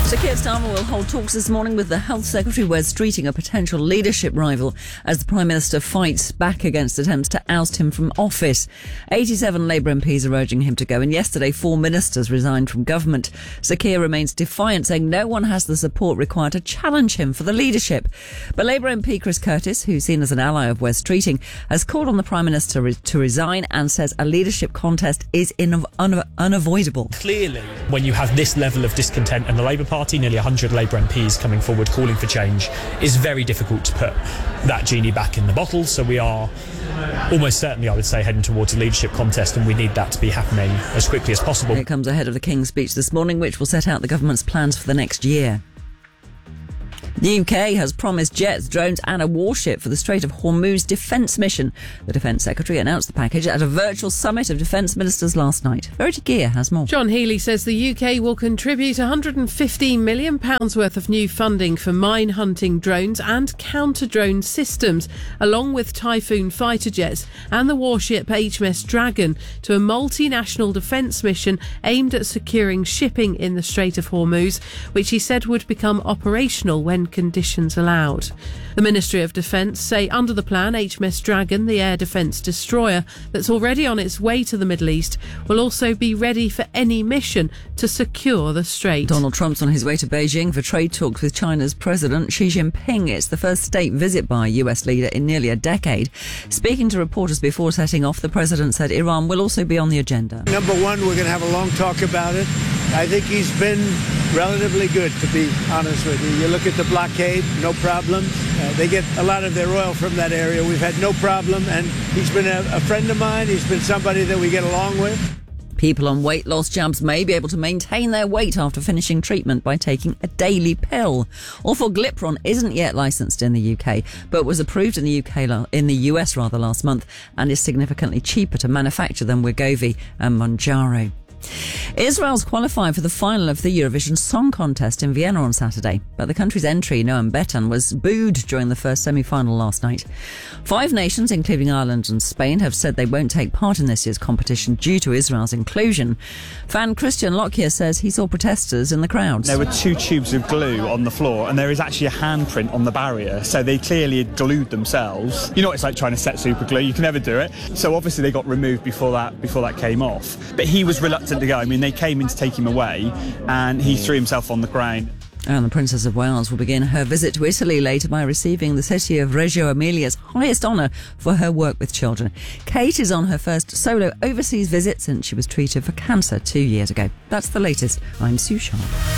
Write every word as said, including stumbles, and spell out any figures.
So Keir Starmer will hold talks this morning with the Health Secretary, Wes Streeting, a potential leadership rival, as the Prime Minister fights back against attempts to oust him from office. eighty-seven Labour M Ps are urging him to go, and yesterday four ministers resigned from government. Sir Keir remains defiant, saying no one has the support required to challenge him for the leadership. But Labour M P Chris Curtis, who's seen as an ally of Wes Streeting, has called on the Prime Minister re- to resign and says a leadership contest is in- un- unavoidable. Clearly, when you have this level of discontent in the Labour Party, Party, nearly one hundred Labour M Ps coming forward calling for change, is very difficult to put that genie back in the bottle. So we are almost certainly, I would say, heading towards a leadership contest, and we need that to be happening as quickly as possible. It comes ahead of the King's speech this morning, which will set out the government's plans for the next year. The U K has promised jets, drones and a warship for the Strait of Hormuz defence mission. The Defence Secretary announced the package at a virtual summit of defence ministers last night. Verity Gear has more. John Healey says the U K will contribute one hundred fifteen million pounds worth of new funding for mine-hunting drones and counter-drone systems, along with Typhoon fighter jets and the warship H M S Dragon, to a multinational defence mission aimed at securing shipping in the Strait of Hormuz, which he said would become operational when conditions allowed. The Ministry of Defence say under the plan, H M S Dragon, the air defence destroyer that's already on its way to the Middle East, will also be ready for any mission to secure the strait. Donald Trump's on his way to Beijing for trade talks with China's President Xi Jinping. It's the first state visit by a U S leader in nearly a decade. Speaking to reporters before setting off, the President said Iran will also be on the agenda. Number one, we're going to have a long talk about it. I think he's been relatively good, to be honest with you. You look at the blockade, no problem. Uh, they get a lot of their oil from that area. We've had no problem, and he's been a, a friend of mine. He's been somebody that we get along with. People on weight loss jabs may be able to maintain their weight after finishing treatment by taking a daily pill. Orforglipron isn't yet licensed in the U K, but was approved in the U K in the U S rather last month, and is significantly cheaper to manufacture than Wegovy and Mounjaro. Israel's qualified for the final of the Eurovision Song Contest in Vienna on Saturday, but the country's entry, Noam Betan, was booed during the first semi-final last night. Five nations, including Ireland and Spain, have said they won't take part in this year's competition due to Israel's inclusion. Fan Christian Lockyer says he saw protesters in the crowds. There were two tubes of glue on the floor, and there is actually a handprint on the barrier, so they clearly had glued themselves. You know what it's like trying to set super glue, you can never do it. So obviously they got removed before that before that came off. But he was reluctant to go. I mean, they came in to take him away, and he threw himself on the ground. And the Princess of Wales will begin her visit to Italy later by receiving the city of Reggio Emilia's highest honour for her work with children. Kate is on her first solo overseas visit since she was treated for cancer two years ago. That's the latest. I'm Sue Sharp.